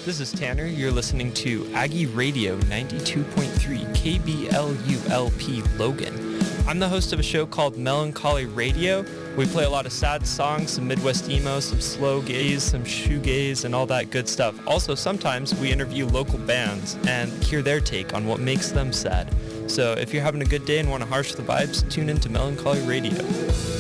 This is Tanner. You're listening to Aggie Radio 92.3 KBLULP Logan. I'm the host of a show called Melancholy Radio. We play a lot of sad songs, some Midwest emo, some slow gaze, some shoegaze, and all that good stuff. Also, sometimes we interview local bands and hear their take on what makes them sad. So if you're having a good day and want to harsh the vibes, tune into Melancholy Radio.